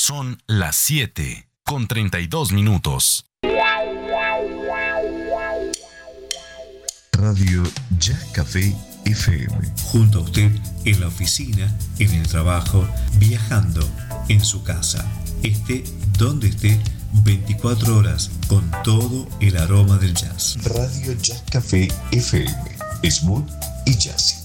Son las 7:32. Radio Jazz Café FM. Junto a usted en la oficina, en el trabajo, viajando, en su casa. Esté donde esté, 24 horas con todo el aroma del jazz. Radio Jazz Café FM. Smooth y jazzy.